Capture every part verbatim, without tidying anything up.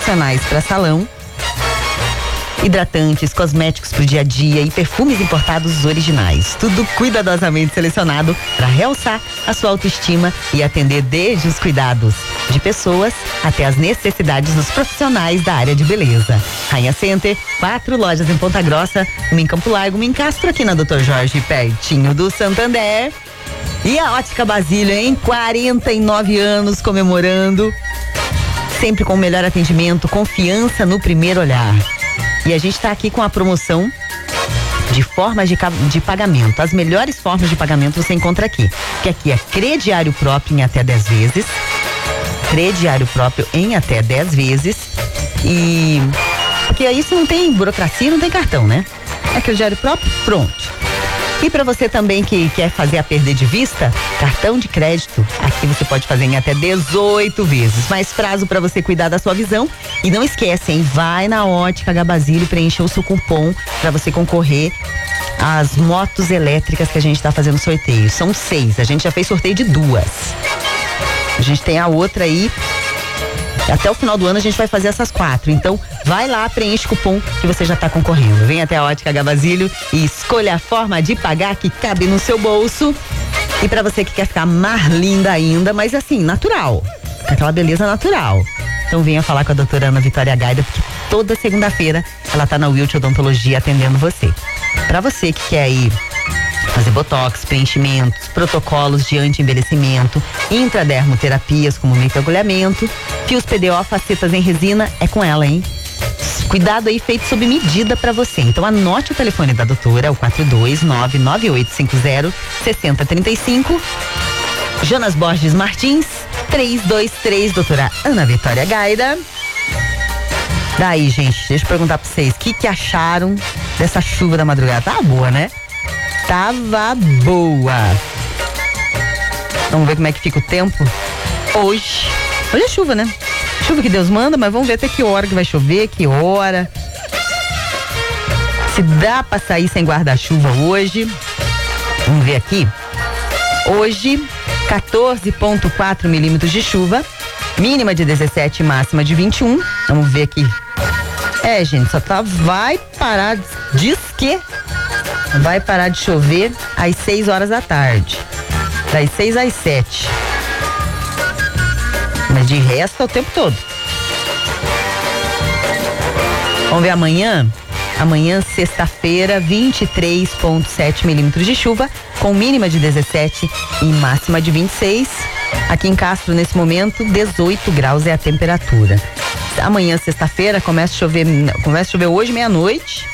profissionais para salão, hidratantes, cosméticos pro dia a dia e perfumes importados originais. Tudo cuidadosamente selecionado para realçar a sua autoestima e atender desde os cuidados de pessoas até as necessidades dos profissionais da área de beleza. Rainha Center, quatro lojas em Ponta Grossa, uma em Campo Largo, uma em Castro, aqui na doutor Jorge, pertinho do Santander. E a Ótica Basílio, em quarenta e nove anos comemorando, sempre com o melhor atendimento, confiança no primeiro olhar. E a gente está aqui com a promoção de formas de, de pagamento. As melhores formas de pagamento você encontra aqui. Que aqui é crediário próprio em até dez vezes. Crediário próprio em até dez vezes. E porque aí isso não tem burocracia, não tem cartão, né? É crediário próprio, pronto. E para você também que quer fazer a perder de vista, cartão de crédito, aqui você pode fazer em até dezoito vezes. Mais prazo para você cuidar da sua visão. E não esquece, hein? Vai na Ótica H Basílio preencher o seu cupom para você concorrer às motos elétricas que a gente está fazendo sorteio. São seis, a gente já fez sorteio de duas. A gente tem a outra aí. Até o final do ano a gente vai fazer essas quatro. Então, vai lá, preenche o cupom que você já está concorrendo. Vem até a Ótica H Basílio e escolha a forma de pagar que cabe no seu bolso. E para você que quer ficar mais linda ainda, mas assim, natural. Com aquela beleza natural. Então venha falar com a doutora Ana Vitória Gaida, porque toda segunda-feira ela tá na Wilt Odontologia atendendo você. Para você que quer ir fazer botox, preenchimentos, protocolos de anti-envelhecimento, intradermoterapias como microagulhamento, fios P D O, facetas em resina, é com ela, hein? Cuidado aí feito sob medida para você. Então anote o telefone da doutora, é o quatro dois nove nove oito cinco zero seis zero três cinco. Jonas Borges Martins, três dois três, doutora Ana Vitória Gaida. Daí, gente, deixa eu perguntar pra vocês, o que que acharam dessa chuva da madrugada? Tá boa, né? Tava boa. Vamos ver como é que fica o tempo hoje. Hoje é chuva, né? Chuva que Deus manda, mas vamos ver até que hora que vai chover, que hora. Se dá pra sair sem guarda-chuva hoje. Vamos ver aqui. Hoje, quatorze vírgula quatro milímetros de chuva. Mínima de dezessete, máxima de vinte e um. Vamos ver aqui. É, gente, só tá, vai parar, diz que vai parar de chover às seis horas da tarde. Das seis às sete. Mas de resto é o tempo todo. Vamos ver amanhã. Amanhã, sexta-feira, vinte e três vírgula sete milímetros de chuva, com mínima de dezessete e máxima de vinte e seis. Aqui em Castro, nesse momento, dezoito graus é a temperatura. Amanhã, sexta-feira, começa a chover, começa a chover hoje, meia-noite.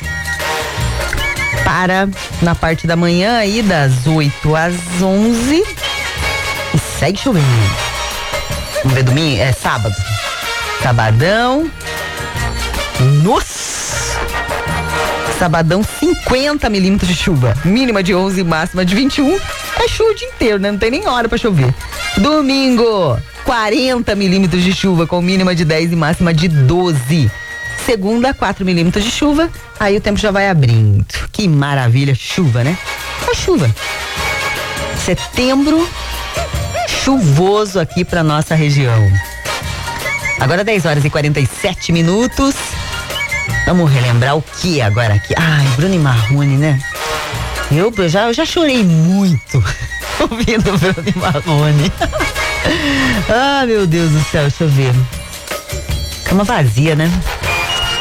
Para na parte da manhã aí, das oito às onze. E segue chovendo. Vamos ver domingo? É sábado. Sabadão. Nossa! Sabadão, cinquenta milímetros de chuva. Mínima de onze, máxima de vinte e um. É chuva o dia inteiro, né? Não tem nem hora pra chover. Domingo, quarenta milímetros de chuva, com mínima de dez e máxima de doze. Segunda, quatro milímetros de chuva. Aí o tempo já vai abrindo. Que maravilha, chuva, né? É chuva. Setembro chuvoso aqui pra nossa região. Agora dez horas e quarenta e sete minutos. Vamos relembrar o que agora aqui? Ai, Bruno e Marrone, né? Eu já, eu já chorei muito ouvindo Bruno e Marrone. Ah, meu Deus do céu, deixa eu ver. Cama vazia, né?